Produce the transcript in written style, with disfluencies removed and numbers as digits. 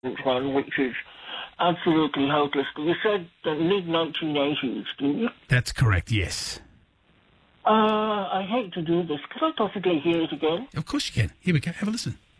one, which is absolutely hopeless. You said the mid-1980s, didn't you? That's correct, yes. I hate to do this. Could I possibly hear it again? Of course you can. Here we go. Have a listen.